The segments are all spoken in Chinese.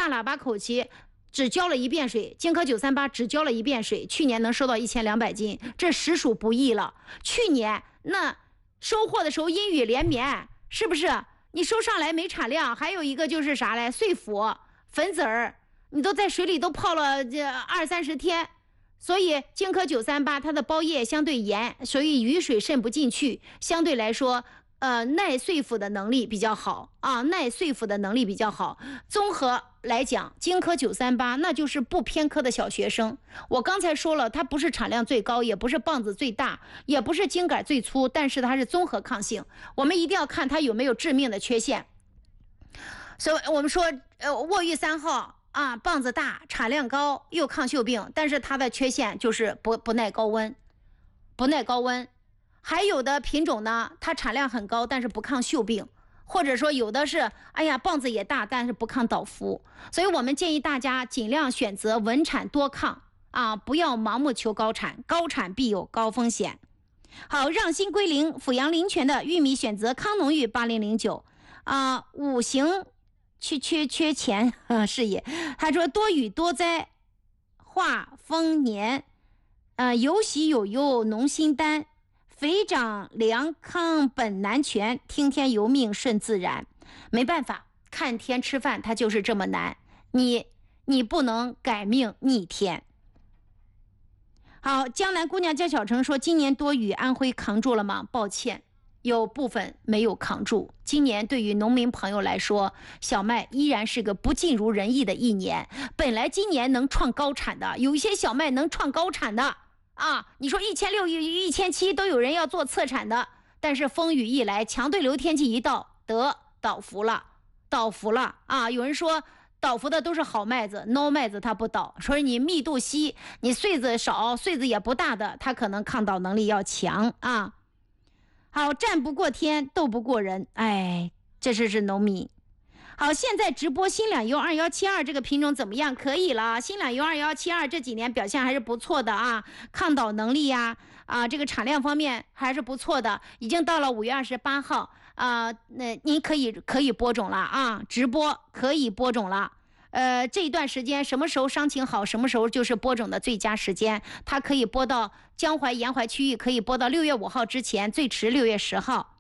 大喇叭口气只浇了一遍水，金科938只浇了一遍水，去年能收到1200斤，这实属不易了。去年那收获的时候阴雨连绵，是不是？你收上来没产量，还有一个就是啥嘞？碎腐、粉籽儿，你都在水里都泡了这20-30天，所以金科938它的包叶相对严，所以雨水渗不进去，相对来说耐碎腐的能力比较好啊，耐碎腐的能力比较好。综合来讲，金科938那就是不偏科的小学生。我刚才说了，它不是产量最高，也不是棒子最大，也不是茎杆最粗，但是它是综合抗性。我们一定要看它有没有致命的缺陷。所以我们说沃玉3号啊，棒子大，产量高，又抗锈病，但是它的缺陷就是不耐高温，不耐高温。还有的品种呢，它产量很高，但是不抗锈病，或者说有的是，哎呀，棒子也大，但是不抗倒伏。所以我们建议大家尽量选择稳产多抗啊，不要盲目求高产，高产必有高风险。好，让心归零，阜阳林泉的玉米选择康农玉8009啊，五行缺钱是也。他说多雨多灾化丰年，有喜有忧农心担，肥长良康本难全，听天由命顺自然。没办法，看天吃饭它就是这么难，你不能改命逆天。好，江南姑娘叫小成说今年多雨，安徽扛住了吗？抱歉，有部分没有扛住。今年对于农民朋友来说，小麦依然是个不尽如人意的一年。本来今年能创高产的，有一些小麦能创高产的啊，你说1600、1700都有人要做侧产的，但是风雨一来，强对流天气一到，倒伏了啊！有人说倒伏的都是好麦子，孬麦子它不倒，说你密度稀，你穗子少，穗子也不大的，它可能抗倒能力要强啊。好，战不过天，斗不过人，哎，这是农民。好，现在直播新两优2172这个品种怎么样？可以了，新两优2172这几年表现还是不错的啊，抗倒能力呀，这个产量方面还是不错的，已经到了5月28号啊，那您可以播种了啊，直播可以播种了。这一段时间什么时候伤情好，什么时候就是播种的最佳时间。它可以播到江淮沿淮区域，可以播到6月5号之前，最迟6月10号。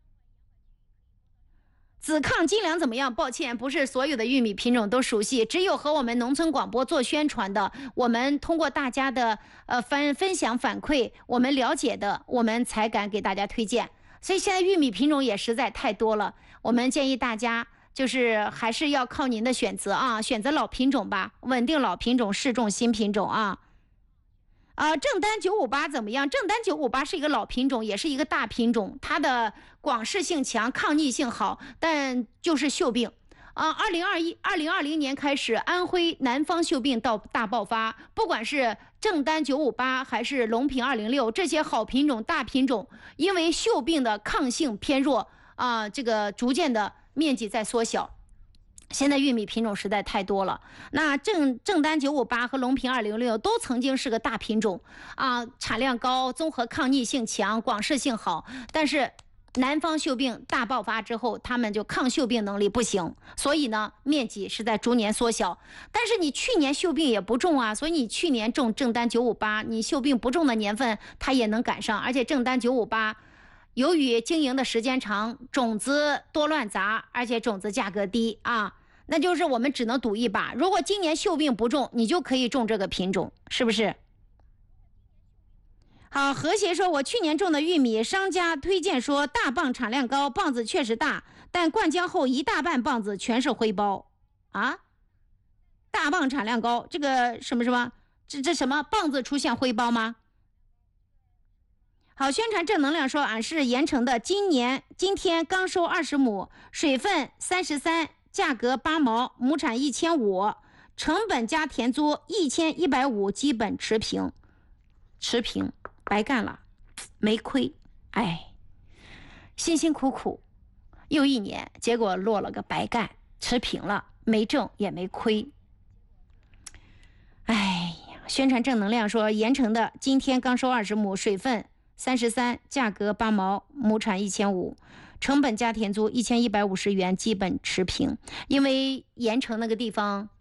紫抗金粮怎么样？抱歉，不是所有的玉米品种都熟悉，只有和我们农村广播做宣传的，我们通过大家的分享反馈，我们了解的，我们才敢给大家推荐。所以现在玉米品种也实在太多了，我们建议大家就是还是要靠您的选择啊，选择老品种吧，稳定老品种，适种新品种啊。正丹958怎么样？正丹958是一个老品种，也是一个大品种，它的广适性强，抗逆性好，但就是锈病2020年开始，安徽南方锈病大爆发，不管是正丹958还是龙品206，这些好品种、大品种，因为锈病的抗性偏弱这个逐渐的面积在缩小。现在玉米品种实在太多了，那正丹958和龙品206都曾经是个大品种产量高，综合抗逆性强，广适性好，但是南方锈病大爆发之后，他们就抗锈病能力不行，所以呢面积是在逐年缩小。但是你去年锈病也不重啊，所以你去年种正丹958，你锈病不重的年份它也能赶上。而且正丹958由于经营的时间长，种子多乱杂，而且种子价格低那就是我们只能赌一把。如果今年锈病不重，你就可以种这个品种，是不是？好，和谐说，我去年种的玉米，商家推荐说大棒产量高，棒子确实大，但灌浆后一大半棒子全是灰包大棒产量高，这个什么这什么棒子出现灰包吗？好，宣传正能量说，俺是盐城的，今天刚收20亩，水分33，价格8毛，亩产1500，成本加田租1150，基本持平，白干了，没亏，辛辛苦苦又一年，结果落了个白干，持平了，没挣也没亏。宣传正能量说，盐城的今天刚收20亩，水分33，价格8毛，亩产1500，成本加田租1150元，基本持平。因为盐城那个地方